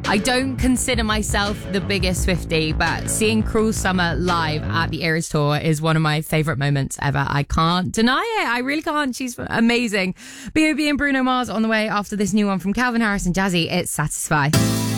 I don't consider myself the biggest Swiftie, but seeing Cruel Summer live at the Eras Tour is one of my favourite moments ever. I can't deny it. I really can't. She's amazing. B.O.B. and Bruno Mars on the way after this new one from Calvin Harris and Jazzy. It's Satisfy.